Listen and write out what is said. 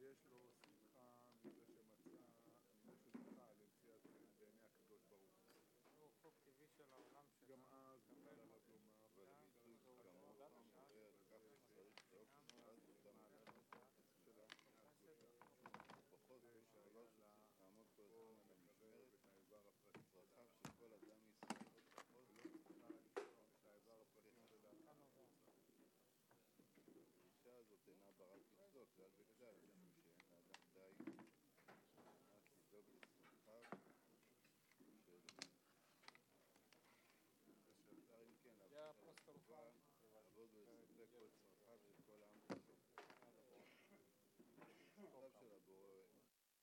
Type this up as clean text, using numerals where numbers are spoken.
יש לו שמחה מזה שמצא, מזה שזכה למציאת חן בעיני הקדוש ברוך הוא. הוא חוק טבעי של העולם גם שלנו.